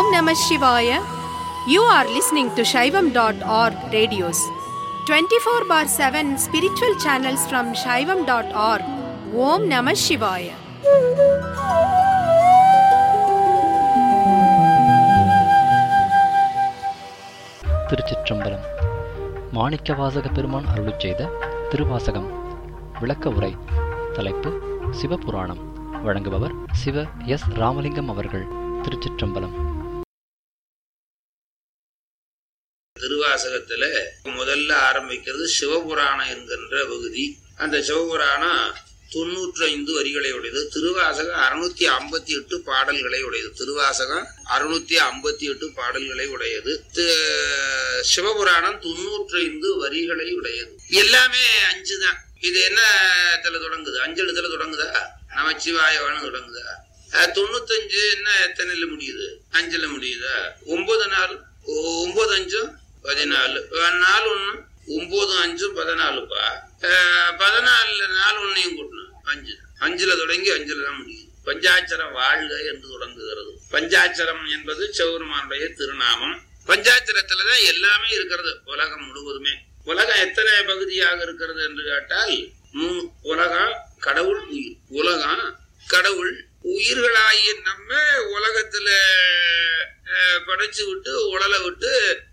Namah Shivaya. You are listening to Shaivam.org radios. 24/7 spiritual channels from Shaivam.org. Om Namah Shivaya. திருச்சிற்றம்பலம். மாணிக்கவாசக பெருமான் அருளிச் செய்த திருவாசகம் விளக்க உரை. தலைப்பு சிவபுராணம். வழங்குபவர் சிவ எஸ் ராமலிங்கம் அவர்கள். திருச்சிற்றம்பலம். திருவாசகத்துல முதல்ல ஆரம்பிக்கிறது சிவபுராணம் என்கின்ற பகுதி. அந்த சிவபுராணம் 95 வரிகளை உடையது. திருவாசகம் 658 பாடல்களை உடையது. திருவாசகம் 658 பாடல்களை உடையது. சிவபுராணம் 95 வரிகளை உடையது. எல்லாமே 5 தான். இது என்ன தொடங்குது? 5 எழுத்துல தொடங்குதா? நமச்சிவாயவான்னு தொடங்குதா? 95 என்ன எத்தனைல முடியுது? 5ல முடியுதா? 9 நாள் 9 5 14 4 1 9 5 14பா. 14 4 1 கூட்டணும் 5. 5ல தொடங்கி 5ல தான் முடியுது. பஞ்சாட்சரம் வாழ்க என்று தொடங்குகிறது. பஞ்சாட்சரம் என்பது சிவபெருமானுடைய திருநாமம். பஞ்சாட்சரத்துலதான் எல்லாமே இருக்கிறது. உலகம் முழுவதுமே. உலகம் எத்தனை பகுதியாக இருக்கிறது என்று கேட்டால் 3. உலகம், கடவுள், உயிர். உலகம், கடவுள், உயிர்களாகிய நம்ம உலகத்துல படைச்சு விட்டு உடல விட்டு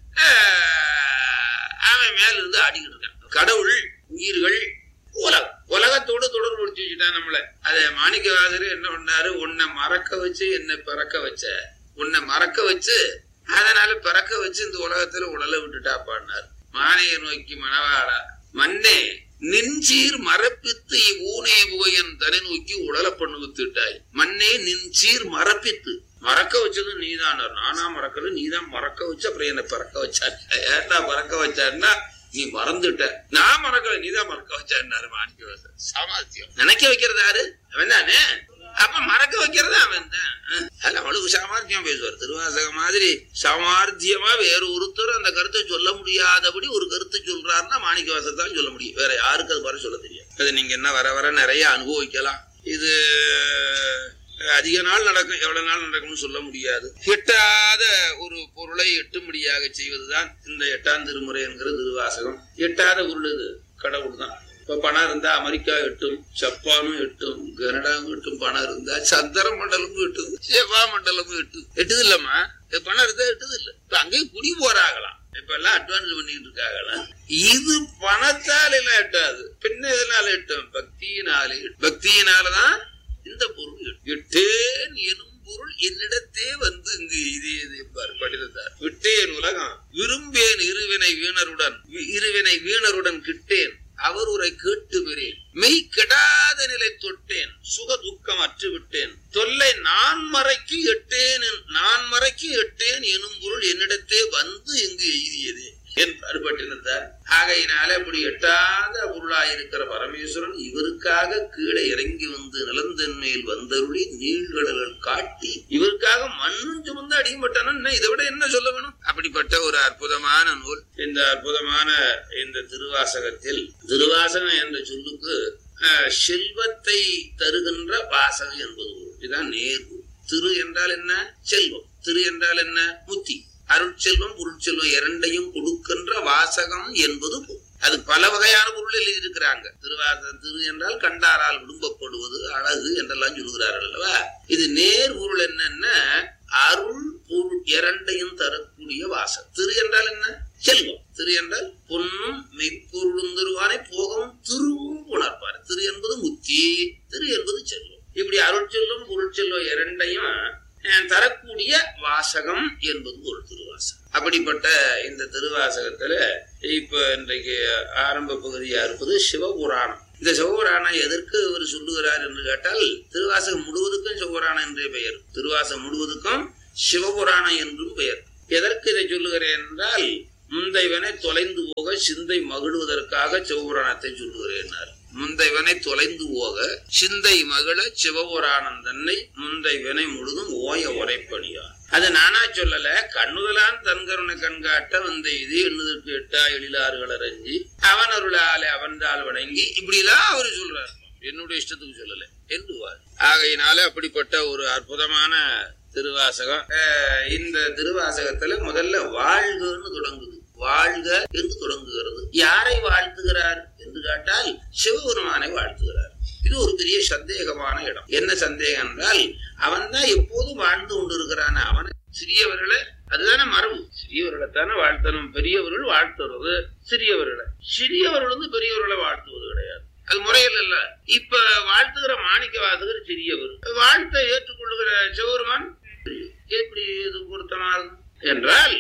அவன் மேல இருந்து ஆடிக்கிட்டு இருக்கான். கடவுள், உயிர்கள், உலகம். உலகத்தோடு தொடர்பு படுத்தி வச்சுட்டான் நம்மள. அத மாணிக்கவாசகர் என்ன பண்ணாரு? உன்னை மறக்க வச்சு என்னை பிறக்க வச்ச, உன்னை மறக்க வச்சு அதனால பிறக்க வச்சு இந்த உலகத்துல உடலை விட்டுட்டா பாடினார். மானையை நோக்கி மணவாளா மண்ணே நின்சீர் மரப்பித்து ஊனே புகையன் தரை நோக்கி உடலை பண்ணு வித்துட்டாய். மண்ணே நின்சீர் மரப்பித்து, மறக்க வச்சது நீதான். நானா மறக்கல, நீதான் மறக்க வச்சு அப்புறம் என்ன பறக்க வச்சா. ஏட்டா பறக்க வச்சான்னா நீ மறந்துட்ட. நான் மறக்கல, நீதான் மறக்க வச்சாரு மாணிக்கவாசகர். சாமர்த்தியம் நினைக்க வைக்கிறது யாரு? அவன் தானே. அப்ப மறக்க வைக்கிறது அவன் தான். அதுல அவளுக்கு சாமர்த்தியம் பேசுவார். திருவாசகம் மாதிரி சாமர்த்தியமா வேற ஒருத்தர் அந்த கருத்தை சொல்ல முடியாதபடி ஒரு கருத்தை சொல்றாருன்னா மாணிக்கவாசகர் தான் சொல்ல முடியும். வேற யாருக்கு அது மாதிரி சொல்ல தெரியும். அது நீங்க என்ன வர வர நிறைய அனுபவிக்கலாம். இது அதிக நாள் நடக்கும், எவ்வளவு நாள் நடக்கும்னு சொல்ல முடியாது. எட்டாத ஒரு பொருளை எட்டும்படியாக செய்வதுதான் இந்த 8ஆம் திருமுறை என்கிற திருவாசகம். எட்டாத பொருள் இது கடவுள் தான். இப்ப பணம் இருந்தா அமெரிக்கா எட்டும், ஜப்பானும் எட்டும், கனடாவும் எட்டும். பணம் இருந்தா சந்திர மண்டலமும் எட்டுது, செவ்வாய் மண்டலமும் எட்டுது. எட்டுது இல்லம்மா? பணம் இருந்தா எட்டுது இல்ல. இப்ப அங்கேயும் குடி போறாங்களாம். இப்ப எல்லாம் அட்வான்ஸ் பண்ணிட்டு இருக்காங்களாம். இது பணத்தால் எல்லாம் எட்டாது. பின்ன எதனால எட்டும்? பக்தியினாலே. பக்தியினாலதான் இந்த பொருள் எட்டேன் எனும் பொருள் என்னிடத்தே வந்து இங்கு இது படித்தார். விட்டேன் உலகம் விரும்பேன் இருவினை வீணருடன் கிட்டேன் அவர் உரை கேட்டு பெறேன். மெய் கெடாத நிலை தொட்டேன் சுக துக்கம் அற்று விட்டேன். தொல்லை நான் மறைக்கு எட்டேன் எனும் பொருள் என்னிடத்தே வந்து இங்கு எய்தியது என்பார் பட்டிருந்தார். ஆகையினால அப்படி எட்டாத பொருளாயிருக்கிற பரமேஸ்வரன் இவருக்காக கீழே இறங்கி வந்து நிலந்தன்மையில் வந்தருளி நீழ்கடல்கள் காட்டி இவருக்காக மண்ணும் சுமந்து அடிக்கப்பட்டான இதை விட என்ன சொல்ல வேணும்? அப்படிப்பட்ட ஒரு அற்புதமான நூல். இந்த அற்புதமான இந்த திருவாசகத்தில், திருவாசகம் என்ற சொல்லுக்கு செல்வத்தை தருகின்ற வாசகம் என்பது இதுதான் நேர்வு. திரு என்றால் என்ன? செல்வம். திரு என்றால் என்ன? முத்தி. அருட்செல்வம், பொருட்செல்வம் இரண்டையும் கொடுக்கின்ற வாசகம் என்பது. அது பல வகையான பொருள் எழுதியிருக்கிறாங்க. திருவாசகம் திரு என்றால் கண்டாரால் விரும்பப்படுவது, அழகு என்றெல்லாம் சொல்லுகிறார்கள் அல்லவா? இது நேர் பொருள் என்னன்னா அருள் பொருள் இரண்டையும் தரக்கூடிய வாசகம். திரு என்றால் என்ன? செல்வம். திரு என்றால் பொன்னும் மெய்ப்பொருளும் தருவானை போகவும் திருவும் உணர்ப்பார். திரு என்பது முத்தி, திரு என்பது செல்வம். இப்படி அருட்செல்வம் பொருட்செல்வம் இரண்டையும் தரக்கூடிய வாசகம் என்பது ஒரு திருவாசகம். அப்படிப்பட்ட இந்த திருவாசகத்துல இப்ப இன்றைக்கு ஆரம்ப பகுதியா இருப்பது சிவபுராணம். இந்த சிவபுராணம் எதற்கு இவர் சொல்லுகிறார் என்று கேட்டால், திருவாசகம் முழுவதுக்கும் சிவபுராணம் என்றே பெயர். திருவாசகம் முழுவதுக்கும் சிவபுராணம் என்றும் பெயர். எதற்கு இதை சொல்லுகிறேன் என்றால், முந்தைவனை தொலைந்து போக சிந்தை மகிழ்வதற்காக சிவபுராணத்தை சொல்லுகிறேன். முந்தைவனை தொலைந்து போக சிந்தை மகிழ சிவபுராணம் தன்னை முந்தைவனை முழுதும் ஓய உரைப்பணியா. அது நானா சொல்லல, கண்ணுதலான் தன்கருணை கண்காட்ட வந்த இது எண்ணுதற்கு எட்டா எழிலாறுகள் அறிஞ்சி அவன் அருளாலே அவன்தால் வணங்கி இப்படி எல்லாம் அவரு சொல்றாரு. என்னுடைய இஷ்டத்துக்கு சொல்லல என்றுவார். ஆகையினால அப்படிப்பட்ட ஒரு அற்புதமான திருவாசகம். இந்த திருவாசகத்துல முதல்ல வாழ்கன்னு தொடங்குது. வாழ்க என்று தொடங்குகிறது. யாரை வாழ்த்துகிறார் என்று கேட்டால் சிவபெருமானை வாழ்த்துகிறார். இது ஒரு பெரிய சந்தேகமான இடம். என்ன சந்தேகம் என்றால், அவன் தான் எப்போதும் வாழ்ந்து கொண்டிருக்கிறான். அவனை சிறியவர்களை, அதுதானே மரபு, சிறியவர்களைத்தானே வாழ்த்தணும். பெரியவர்கள் வாழ்த்துறது சிறியவர்களை, சிறியவர்கள் பெரியவர்களை வாழ்த்துவது கிடையாது. அது முறையில் அல்ல. இப்ப வாழ்த்துகிற மாணிக்க வாசகர் சிறியவர், வாழ்த்தை ஏற்றுக்கொள்ளுகிற சிவபெருமான் எப்படி இது பொருத்தமாகும் என்றால்,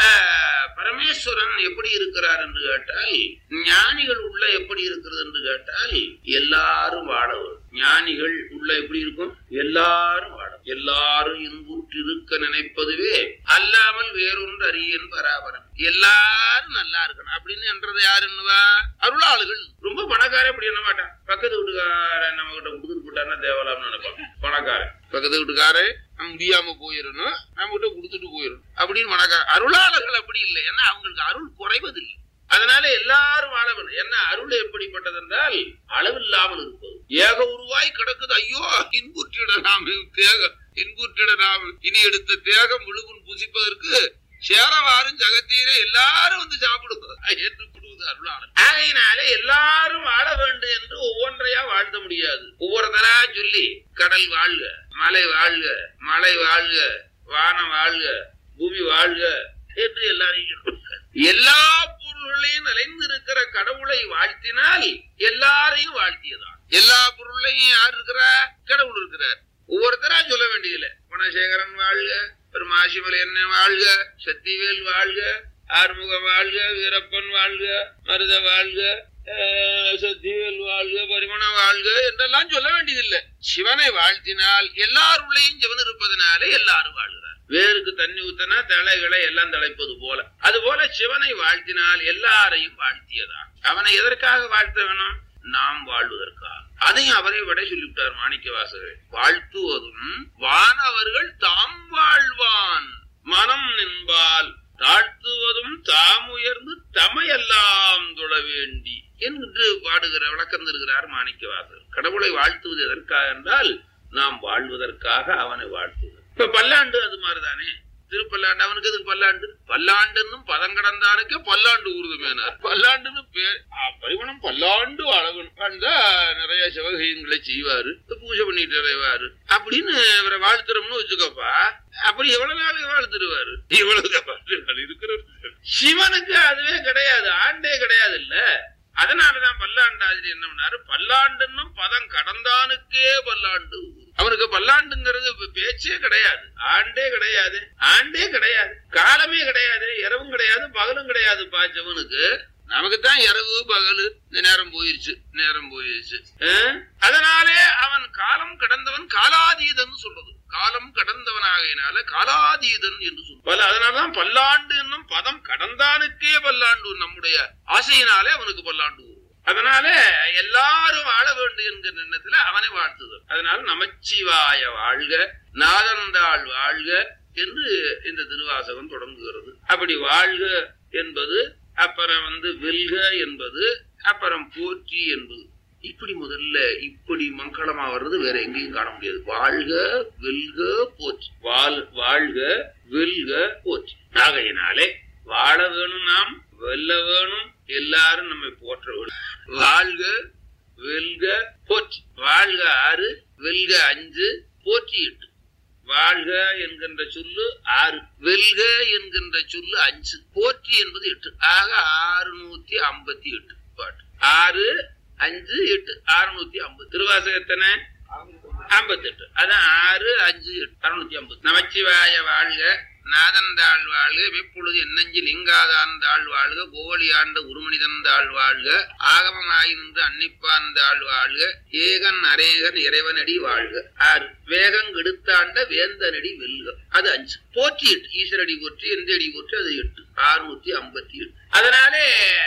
பரமேஸ்வரன் எப்படி இருக்கிறார் என்று கேட்டால், ஞானிகள் உள்ள எப்படி இருக்கிறது என்று கேட்டால், எல்லாரும் வாழவர். ஞானிகள் உள்ள எப்படி இருக்கும்? எல்லாரும் வாழ, எல்லாரும் இன்புற்றிருக்க நினைப்பதுவே அல்லாமல் வேறொன்று அறியன் பராபரம். எல்லாரும் நல்லா இருக்கணும் அப்படின்னு என்றது யாரு என்னவா? அருளாளுகள். ரொம்ப பணக்காரன் அப்படி என்ன மாட்டான். பக்கத்து வீட்டுக்காரன் நம்ம கிட்ட கொடுத்துட்டு போட்டான்னா தேவலாம்னு நினைப்பான். பணக்காரன் பக்கத்து வீட்டுக்காரன் முடியாம போயிடணும், நம்ம கிட்ட கொடுத்துட்டு போயிடணும் அப்படின்னு பணக்காரன். அருளாளர்கள் அப்படி இல்லை. ஏன்னா அவங்களுக்கு அருள் குறைவதில்லை. அதனால எல்லாரும் வாழ வேண்டும். என்ன அருள் எப்படிப்பட்டது என்றால், அளவில்லாமல் இருப்பது. ஏக உருவாய் கிடக்குது. ஐயோ, இன்புற்றிட நாம் தேகம், இன்புற்றிட நாம் இனி எடுத்த தேகம் முழுகுன் புசிப்பதற்கு சேரவாரும் ஜகத்தீரே எல்லாரும் வந்து சாப்பிடுவது ஏற்றுக்கொள்வது அருளாளர். ஆகையினாலே எல்லாரும் வாழ வேண்டும் என்று ஒவ்வொன்றையா வாழ்த்த முடியாது. ஒவ்வொருத்தரா சொல்லி, கடல் வாழ்க, மலை வாழ்க, மலை வாழ்க, வானம் வாழ்க, பூமி வாழ்க என்று எல்லாரையும், எல்லா பொருள்களையும் நிறைந்திருக்கிற கடவுளை வாழ்த்தினால் எல்லாரையும் வாழ்த்தியதான். எல்லா பொருளையும் யார் இருக்கிறார்? கடவுள் இருக்கிறார். ஒவ்வொருத்தரா சொல்ல வேண்டியதில்லை. குணசேகரன் வாழ்க, பெருமாசிமலை என்ன வாழ்க, சத்திவேல் வாழ்க, ஆறுமுகம் வாழ்க, வீரப்பன் வாழ்க, மருத வாழ்க, சத்திவேல் வாழ்க, பரிமண வாழ்க என்றெல்லாம் சொல்ல வேண்டியதில்லை. சிவனை வாழ்த்தினால் எல்லாருள்ளையும் சிவன் இருப்பதனாலே எல்லாரும் வாழ்கிறார். வேருக்கு தண்ணி ஊத்தனா தலைகளை எல்லாம் தலைப்பது போல, அது போல சிவனை வாழ்த்தினால் எல்லாரையும் வாழ்த்தியதான். அவனை எதற்காக வாழ்த்த வேணும்? நாம் வாழ்வதற்காக. அதையும் அவரை விட சொல்லிவிட்டார் மாணிக்க வாசகர். வாழ்த்துவதும் வானவர்கள் தாம் வாழ்வான் மனம் நின்பால் தாழ்த்துவதும் தாம் உயர்ந்து தமையெல்லாம் தொழ வேண்டி என்று பாடுகிற விளக்கம் தருகிறார் மாணிக்க வாசகர். கடவுளை வாழ்த்துவது எதற்காக என்றால், நாம் வாழ்வதற்காக அவனை வாழ்த்துவது. இப்ப பல்லாண்டு அது மாதிரிதானே. திருப்பல்லாண்டு, அவனுக்கு எதுக்கு பல்லாண்டு? பல்லாண்டுன்னும் பதம் கடந்தானுக்கே பல்லாண்டு ஊர்துமேனார். பல்லாண்டுன்னு பேர். பரிமணம் பல்லாண்டு அழகணும் வாழ்ந்தா நிறைய சிவகையங்களை செய்வாரு, பூஜை பண்ணிட்டு அடைவாரு அப்படின்னு இவரை வாழ்த்துறோம்னு வச்சுக்கப்பா. அப்படி எவ்வளவு நாளுக்கு வாழ்த்துருவாரு? இவ்வளவு இருக்கிற சிவனுக்கு அதுவே கிடையாது, ஆண்டே கிடையாது இல்ல. அதனாலதான் பல்லாண்டாதிரி என்ன பண்ணாரு, பல்லாண்டுன்னும் பதம் கடந்தானுக்கே பல்லாண்டு. அவனுக்கு பல்லாண்டுங்கிறது பேச்சே கிடையாது, ஆண்டே கிடையாது, ஆண்டே கிடையாது, காலமே கிடையாது, இரவும் கிடையாது, பகலும் கிடையாது. பாச்சவனுக்கு நமக்குத்தான் இரவு பகலு, நேரம் போயிருச்சு, நேரம் போயிருச்சு. அதனாலே அவன் காலம் கடந்தவன், காலாதீதன் சொல்றது. காலம் கடந்தவனாகையினால காலாதீதன் என்று சொல்ல. அதனாலதான் பல்லாண்டு என்னும் பதம் கடந்தானுக்கே பல்லாண்டு. நம்முடைய ஆசையினாலே அவனுக்கு பல்லாண்டு. அதனால எல்லாரும் வாழ வேண்டும் என்கிற எண்ணத்துல அவனை வாழ்த்துதல். அதனால நமச்சிவாய வாழ்க, நாதந்தாள் வாழ்க என்று இந்த திருவாசகம் தொடங்குகிறது. அப்படி வாழ்க என்பது, அப்புறம் வெல்க என்பது, அப்புறம் போற்றி என்பது. இப்படி முதல்ல இப்படி மங்களமா வர்றது வேற எங்கேயும் காண முடியாது. வாழ்க, வெல்க, போற்றி. வாழ்க, வெல்க, போற்றி. ஆகையினாலே வாழ வேணும், நாம் வெல்ல வேணும், எல்லாரும் நம்மை போற்ற வேணும். வாழ்க, வெல்க, போற்றி. வாழ்க 6, வெல்க 5, போற்றி 8. வாழ்க என்கின்ற சொல்லு 6, வெல்க என்கின்ற சொல்லு 5, போற்றி என்பது 8. ஆக 658 பாட்டு. 6, 5, 8, 650. திருவாசகத்தனை 58. அதான் 6, 5, 8, 650. நமச்சிவாய வாழ்க, நாதந்தாள் வாழ்க, வெப்பொழுது என்னஞ்சில் லிங்காதாந்தாள் வாழ்க, கோவலி ஆண்ட குருமனிதந்தாள் வாழ்க, ஆகமமாய் நின்று அன்னிப்பாந்தாள் வாழ்க, ஏகன் அரேகன் இறைவனடி வாழ்க. 6, வேகம் கெடுத்தாண்ட வேந்தனடி வெல்க. அது 5. போற்றி 8, ஈஸ்வரடி போற்றி, எந்த அடி போற்றி, அது 8, 658. அதனாலே